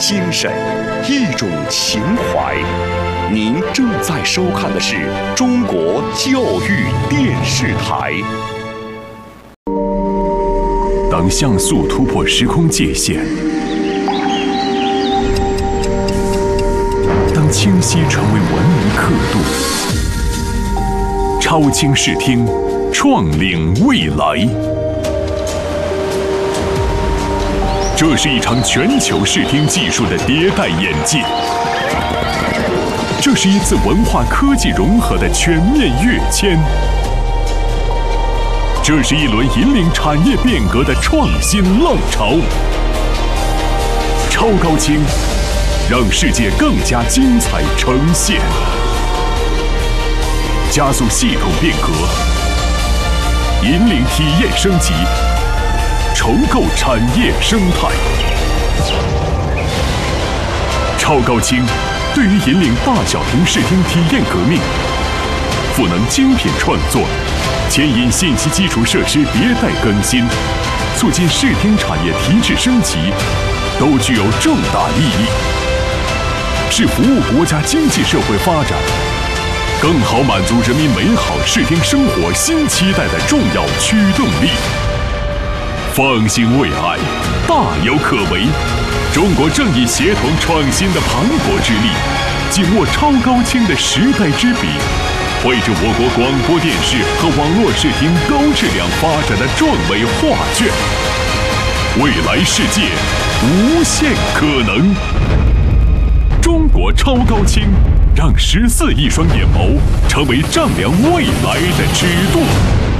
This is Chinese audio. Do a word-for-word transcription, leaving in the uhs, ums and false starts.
精神，一种情怀。您正在收看的是中国教育电视台。当像素突破时空界限，当清晰成为文明刻度，超清视听，创领未来。这是一场全球视听技术的迭代演进，这是一次文化科技融合的全面跃迁，这是一轮引领产业变革的创新浪潮。超高清，让世界更加精彩呈现，加速系统变革，引领体验升级，重构产业生态。超高清对于引领大小屏视听体验革命，赋能精品创作，牵引信息基础设施迭代更新，促进视听产业提质升级，都具有重大意义，是服务国家经济社会发展，更好满足人民美好视听生活新期待的重要驱动力。放心未来，大有可为。中国正以协同创新的磅礴之力，紧握超高清的时代之笔，绘制我国广播电视和网络视听高质量发展的壮美画卷。未来世界无限可能。中国超高清，让十四亿双眼眸成为丈量未来的尺度。